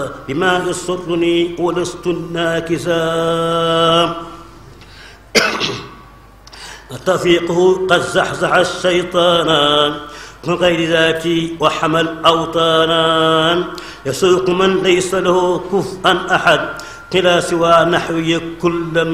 بما يسرني ولست ناكسا. تفيقه قد زحزح الشيطان من غير ذاتي وحمل أوطانا. يسوق من ليس له كفءا أحد كلا سوى نحوي كل